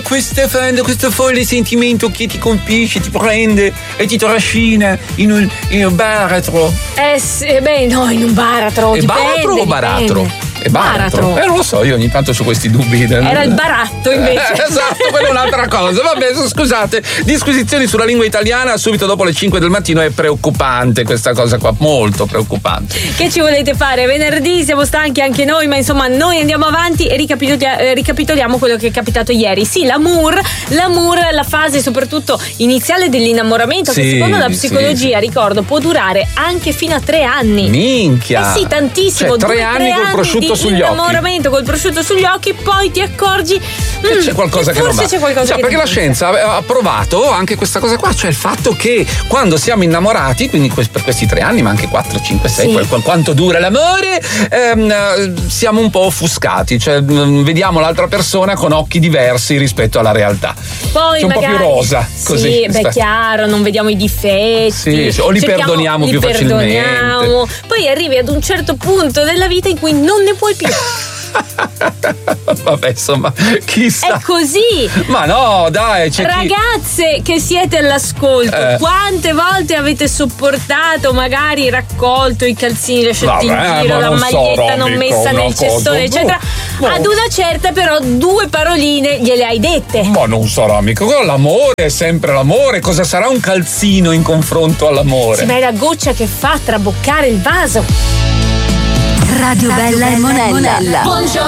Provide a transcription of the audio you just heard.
questo folle sentimento che ti colpisce, ti prende e ti trascina in un baratro. In un baratro. È baratro o baratro? È baratro. Non lo so, io ogni tanto ho questi dubbi. Era il baratto invece. Esatto, quella è un'altra cosa. Vabbè, scusate. Disquisizioni sulla lingua italiana subito dopo le 5 del mattino. È preoccupante questa cosa qua, molto preoccupante. Che ci volete fare? Venerdì siamo stanchi anche noi, ma insomma noi andiamo avanti e ricapitoliamo quello che è capitato ieri. Sì, l'amour, la fase soprattutto iniziale dell'innamoramento, che secondo la psicologia, ricordo, può durare anche fino a 3 anni. Minchia! Sì, tantissimo. Cioè, 3 anni col prosciutto sugli occhi. Innamoramento col prosciutto sugli occhi, poi ti accorgi che c'è qualcosa che non va. C'è qualcosa che perché la scienza ha provato anche questa cosa qua, cioè il fatto che quando siamo innamorati, quindi per questi 3 anni, ma anche 4, 5, 6, quanto dura l'amore, siamo un po' offuscati, cioè vediamo l'altra persona con occhi diversi rispetto alla realtà. Poi c'è magari, un po' più rosa, così. Sì, chiaro, non vediamo i difetti. Sì, o li perdoniamo più facilmente. Poi arrivi ad un certo punto della vita in cui non ne puoi più. Vabbè, insomma, chissà. È così. Ma no, dai, ragazze che siete all'ascolto, quante volte avete sopportato, magari raccolto i calzini lasciati in giro, la maglietta non messa nel cestone, eccetera. Ad una certa però 2 paroline gliele hai dette. Ma non sarà mica, l'amore è sempre l'amore. Cosa sarà un calzino in confronto all'amore? Sì, ma è la goccia che fa traboccare il vaso. Radio Bella e Monella.